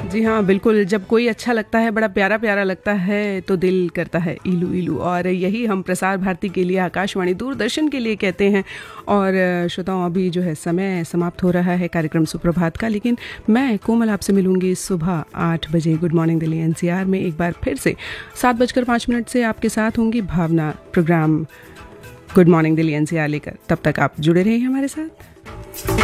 जी हाँ, बिल्कुल। जब कोई अच्छा लगता है, बड़ा प्यारा प्यारा लगता है तो दिल करता है इलू इलू। और यही हम प्रसार भारती के लिए, आकाशवाणी दूरदर्शन के लिए कहते हैं। और श्रोताओं, अभी जो है समय समाप्त हो रहा है कार्यक्रम सुप्रभात का, लेकिन मैं कोमल आपसे मिलूंगी सुबह 8 बजे गुड मॉर्निंग दिल्ली एनसीआर में एक बार फिर से। 7:05 से आपके साथ होंगी भावना, programme good morning Delhi NCR लेकर। तब तक आप जुड़े रहिए हमारे साथ।